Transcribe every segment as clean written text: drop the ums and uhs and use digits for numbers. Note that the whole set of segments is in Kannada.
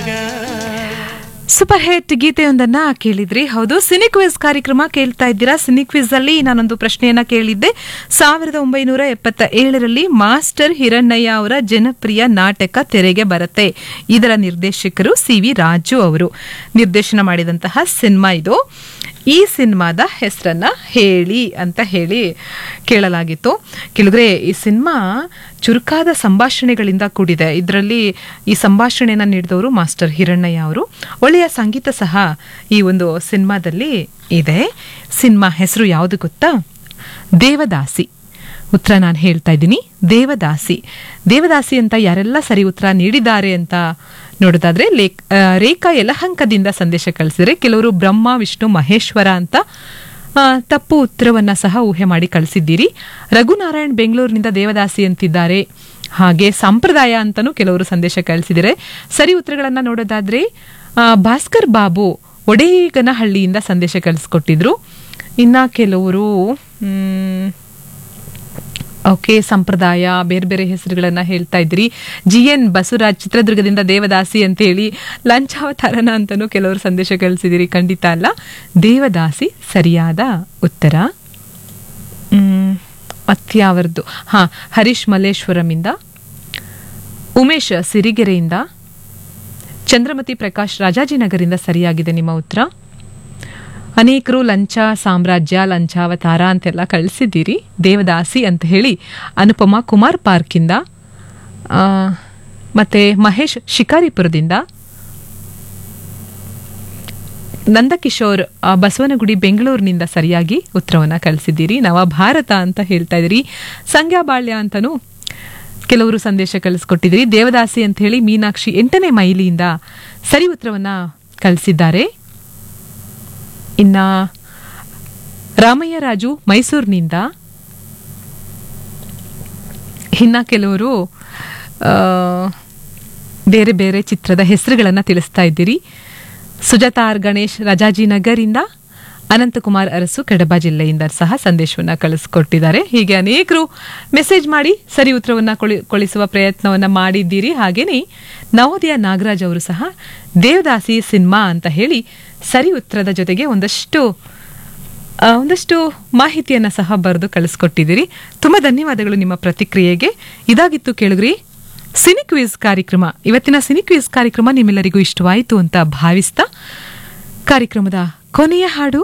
ಸೂಪರ್ ಹಿಟ್ ಗೀತೆಯೊಂದನ್ನ ಕೇಳಿದ್ರಿ. ಹೌದು, ಸಿನಿ ಕ್ವಿಜ್ ಕಾರ್ಯಕ್ರಮ ಕೇಳ್ತಾ ಇದ್ದೀರಾ. ಸಿನಿ ಕ್ವಿಜ್ ಅಲ್ಲಿ ನಾನೊಂದು ಪ್ರಶ್ನೆಯನ್ನ ಕೇಳಿದ್ದೆ. 1977ರಲ್ಲಿ ಮಾಸ್ಟರ್ ಹಿರಣ್ಣಯ್ಯ ಅವರ ಜನಪ್ರಿಯ ನಾಟಕ ತೆರೆಗೆ ಬರುತ್ತೆ. ಇದರ ನಿರ್ದೇಶಕರು ಸಿ.ವಿ. ರಾಜು ಅವರು ನಿರ್ದೇಶನ ಮಾಡಿದಂತಹ ಸಿನಿಮಾ ಇದು. ಈ ಸಿನಿಮಾದ ಹೆಸರನ್ನ ಹೇಳಿ ಅಂತ ಹೇಳಿ ಕೇಳಲಾಗಿತ್ತು. ಕೇಳಿದ್ರೆ ಈ ಸಿನಿಮಾ ಚುರುಕಾದ ಸಂಭಾಷಣೆಗಳಿಂದ ಕೂಡಿದೆ. ಇದರಲ್ಲಿ ಈ ಸಂಭಾಷಣೆಯನ್ನ ನೀಡಿದವರು ಮಾಸ್ಟರ್ ಹಿರಣ್ಣಯ್ಯ ಅವರು. ಒಳ್ಳೆಯ ಸಂಗೀತ ಸಹ ಈ ಒಂದು ಸಿನಿಮಾದಲ್ಲಿ ಇದೆ. ಸಿನಿಮಾ ಹೆಸರು ಯಾವುದು ಗೊತ್ತಾ? ದೇವದಾಸಿ. ಉತ್ತರ ನಾನು ಹೇಳ್ತಾ ಇದ್ದೀನಿ, ದೇವದಾಸಿ. ದೇವದಾಸಿ ಅಂತ ಯಾರೆಲ್ಲ ಸರಿ ಉತ್ತರ ನೀಡಿದ್ದಾರೆ ಅಂತ ನೋಡೋದಾದ್ರೆ ರೇಖಾ ಯಲಹಂಕದಿಂದ ಸಂದೇಶ ಕಳಿಸಿದರೆ, ಕೆಲವರು ಬ್ರಹ್ಮ ವಿಷ್ಣು ಮಹೇಶ್ವರ ಅಂತ ತಪ್ಪು ಉತ್ತರವನ್ನ ಸಹ ಊಹೆ ಮಾಡಿ ಕಳಿಸಿದ್ದೀರಿ. ರಘುನಾರಾಯಣ್ ಬೆಂಗಳೂರಿನಿಂದ ದೇವದಾಸಿ ಅಂತಿದ್ದಾರೆ. ಹಾಗೆ ಸಂಪ್ರದಾಯ ಅಂತಾನೂ ಕೆಲವರು ಸಂದೇಶ ಕಳಿಸಿದರೆ. ಸರಿ ಉತ್ತರಗಳನ್ನ ನೋಡೋದಾದ್ರೆ ಭಾಸ್ಕರ್ ಬಾಬು ಒಡೇಗನಹಳ್ಳಿಯಿಂದ ಸಂದೇಶ ಕಳಿಸ್ಕೊಟ್ಟಿದ್ರು. ಇನ್ನ ಕೆಲವರು ಓಕೆ ಸಂಪ್ರದಾಯ ಬೇರೆ ಬೇರೆ ಹೆಸರುಗಳನ್ನ ಹೇಳ್ತಾ ಇದ್ರಿ. GN ಬಸವರಾಜ್ ಚಿತ್ರದುರ್ಗದಿಂದ ದೇವದಾಸಿ ಅಂತ ಹೇಳಿ ಲಂಚಾವತಾರನ ಅಂತಾನೂ ಕೆಲವರು ಸಂದೇಶ ಕಳಿಸಿದಿರಿ. ಖಂಡಿತ ಅಲ್ಲ, ದೇವದಾಸಿ ಸರಿಯಾದ ಉತ್ತರ. ಮತ್ಯಾವರದ್ದು ಹರೀಶ್ ಮಲ್ಲೇಶ್ವರಮಿಂದ, ಉಮೇಶ್ ಸಿರಿಗೆರೆಯಿಂದ, ಚಂದ್ರಮತಿ ಪ್ರಕಾಶ್ ರಾಜಾಜಿನಗರಿಂದ ಸರಿಯಾಗಿದೆ ನಿಮ್ಮ ಉತ್ತರ. ಅನೇಕರು ಲಂಚ ಸಾಮ್ರಾಜ್ಯ ಲಂಚಾವತಾರ ಅಂತೆಲ್ಲ ಕಳಿಸಿದ್ದೀರಿ. ದೇವದಾಸಿ ಅಂತ ಹೇಳಿ ಅನುಪಮಾ ಕುಮಾರ್ ಪಾರ್ಕಿಂದ, ಮತ್ತೆ ಮಹೇಶ್ ಶಿಕಾರಿಪುರದಿಂದ, ನಂದಕಿಶೋರ್ ಬಸವನಗುಡಿ ಬೆಂಗಳೂರಿನಿಂದ ಸರಿಯಾಗಿ ಉತ್ತರವನ್ನ ಕಳಿಸಿದ್ದೀರಿ. ನವಭಾರತ ಅಂತ ಹೇಳ್ತಾ ಇದ್ದೀರಿ. ಸಂಗ್ಯಾಬಾಳ್ಯ ಅಂತನೂ ಕೆಲವರು ಸಂದೇಶ ಕಳಿಸ್ಕೊಟ್ಟಿದ್ದೀರಿ. ದೇವದಾಸಿ ಅಂತ ಹೇಳಿ ಮೀನಾಕ್ಷಿ 8ನೇ ಮೈಲಿಯಿಂದ ಸರಿ ಉತ್ತರವನ್ನ ಕಳಿಸಿದ್ದಾರೆ. ಇನ್ನ ರಾಮಯ್ಯ ರಾಜು ಮೈಸೂರಿನಿಂದ, ಇನ್ನ ಕೆಲವರು ಬೇರೆ ಬೇರೆ ಚಿತ್ರದ ಹೆಸರುಗಳನ್ನ ತಿಳಿಸ್ತಾ ಇದ್ದೀರಿ. ಸುಜಾತಾ ಆರ್ ಗಣೇಶ್ ರಾಜಾಜಿನಗರಿಂದ, ಅನಂತಕುಮಾರ್ ಅರಸು ಕಡಬ ಜಿಲ್ಲೆಯಿಂದ ಸಹ ಸಂದೇಶವನ್ನ ಕಳಿಸ್ಕೊಟ್ಟಿದ್ದಾರೆ. ಹೀಗೆ ಅನೇಕರು ಮೆಸೇಜ್ ಮಾಡಿ ಸರಿ ಉತ್ತರವನ್ನ ಕೊಳಿಸುವ ಪ್ರಯತ್ನವನ್ನ ಮಾಡಿದ್ದೀರಿ. ಹಾಗೇನೆ ನವೋದಯ ನಾಗರಾಜ್ ಅವರು ಸಹ ದೇವದಾಸಿ ಸಿನಿಮಾ ಅಂತ ಹೇಳಿ ಸರಿ ಉತ್ತರದ ಜೊತೆಗೆ ಒಂದಷ್ಟು ಮಾಹಿತಿಯನ್ನ ಸಹ ಬರೆದು ಕಳಿಸ್ಕೊಟ್ಟಿದ್ದೀರಿ. ತುಂಬಾ ಧನ್ಯವಾದಗಳು ನಿಮ್ಮ ಪ್ರತಿಕ್ರಿಯೆಗೆ. ಇದಾಗಿತ್ತು ಕೇಳಿದ್ರಿ ಸಿನಿ ಕ್ವಿಜ್ ಕಾರ್ಯಕ್ರಮ. ಇವತ್ತಿನ ಸಿನಿ ಕ್ವಿಜ್ ಕಾರ್ಯಕ್ರಮ ನಿಮ್ಮೆಲ್ಲರಿಗೂ ಇಷ್ಟವಾಯಿತು ಅಂತ ಭಾವಿಸ್ತಾ ಕಾರ್ಯಕ್ರಮದ ಕೊನೆಯ ಹಾಡು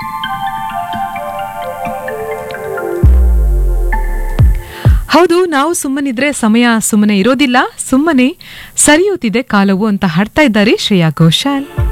ಹೌದು, ನಾವು ಸುಮ್ಮನಿದ್ರೆ ಸಮಯ ಸುಮ್ಮನೆ ಇರೋದಿಲ್ಲ, ಸುಮ್ಮನೆ ಸರಿಯುತ್ತಿದೆ ಕಾಲವು ಅಂತ ಹಾಡ್ತಾ ಇದ್ದಾರೆ ಶ್ರೇಯಾ ಘೋಷಾಲ್.